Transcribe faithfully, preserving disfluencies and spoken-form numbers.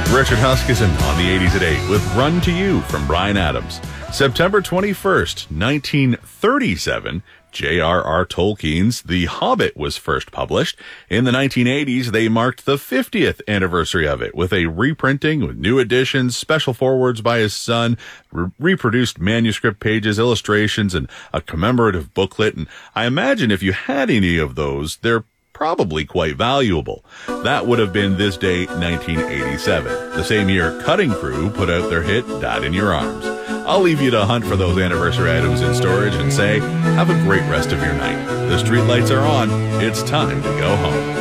Richard Huskisson on the eighties at eight with Run to You from Bryan Adams. September twenty-first, nineteen thirty-seven, J R R. Tolkien's The Hobbit was first published. In the nineteen eighties, they marked the fiftieth anniversary of it with a reprinting with new editions, special forewords by his son, re- reproduced manuscript pages, illustrations, and a commemorative booklet. And I imagine if you had any of those, they're probably quite valuable. That would have been this day, nineteen eighty-seven, the same year Cutting Crew put out their hit, Died in Your Arms. I'll leave you to hunt for those anniversary items in storage and say, have a great rest of your night. The streetlights are on. It's time to go home.